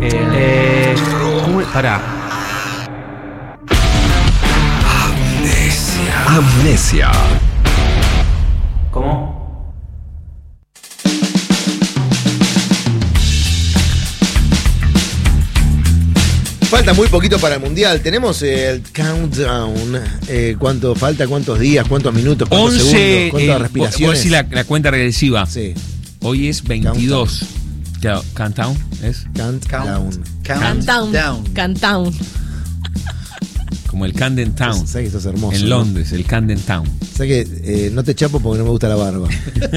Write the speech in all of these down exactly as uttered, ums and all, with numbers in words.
Eh, eh, ¿cómo es? Pará. Amnesia. Amnesia. ¿Cómo? Falta muy poquito para el Mundial. Tenemos el countdown. Eh, ¿Cuánto falta? ¿Cuántos días? ¿Cuántos minutos? ¿Cuántos once, segundos? ¿Cuántas eh, respiraciones? vos decís la, la cuenta regresiva. Sí. Hoy es veintidós. Claro, countdown es Countdown. Countdown. Countdown. como el Camden Town. Sabes que sos hermoso. En ¿no? Londres, el Camden Town. Sabes que eh, no te chapo porque no me gusta la barba.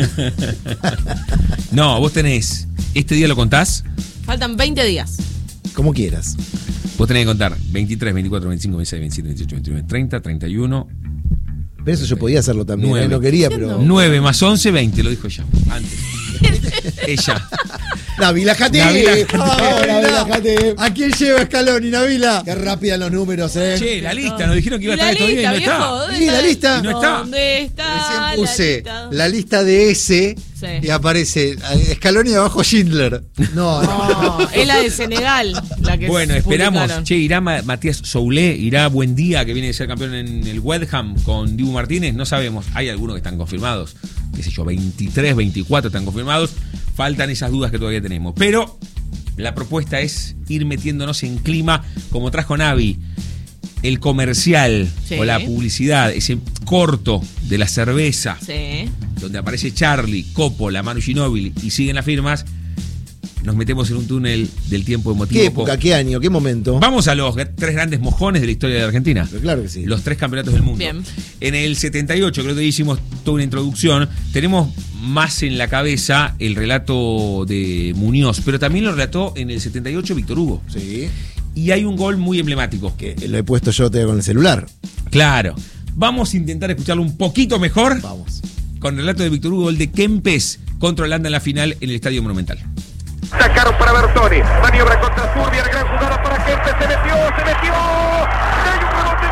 No, vos tenés. ¿Este día lo contás? Faltan veinte días. Como quieras. Vos tenés que contar veintitrés, veinticuatro, veinticinco, veintiséis, veintisiete, veintiocho, veintinueve, treinta, treinta y uno. Pero eso yo podía hacerlo también. Nueve. Eh, no quería, pero. nueve más once, veinte, lo dijo ella. Antes. Ella. Navila Jate. Navila. Vamos, Navila Jate. ¿A quién lleva Scaloni, Navila? Qué rápida los números, eh. Che, la lista, nos dijeron que iba a ¿Y la estar estos días y no lista, viejo? está. ¿Dónde ¿Y la está? lista? Y no está. ¿Dónde está Recién la puse lista? la lista de S Sí. y aparece Scaloni abajo Schindler. No, no. No, es la de Senegal, la que Bueno, esperamos. publicaron. Che, irá Ma- Matías Soulé, irá Buendía, que viene de ser campeón en el West Ham con Dibu Martínez. No sabemos. Hay algunos que están confirmados. Qué sé yo, veintitrés, veinticuatro están confirmados. Faltan esas dudas que todavía tenemos. Pero la propuesta es ir metiéndonos en clima, como trajo Navi. El comercial Sí. o la publicidad, ese corto de la cerveza, Sí. donde aparece Charlie, Coppola, Manu Ginóbili y siguen las firmas. Nos metemos en un túnel del tiempo emotivo. ¿Qué época? ¿Qué año? ¿Qué momento? Vamos a los tres grandes mojones de la historia de Argentina. Pero claro que sí. Los tres campeonatos del mundo. Bien. En el setenta y ocho, creo que hicimos toda una introducción. Tenemos más en la cabeza el relato de Muñoz, pero también lo relató en el setenta y ocho Víctor Hugo. Sí. Y hay un gol muy emblemático. Que lo he puesto yo todavía con el celular. Claro. Vamos a intentar escucharlo un poquito mejor. Vamos. Con el relato de Víctor Hugo, el de Kempes contra Holanda en la final en el Estadio Monumental. Sacaron para Bertoni, maniobra contra Zurbi, gran jugada para Kempes, se metió, se metió.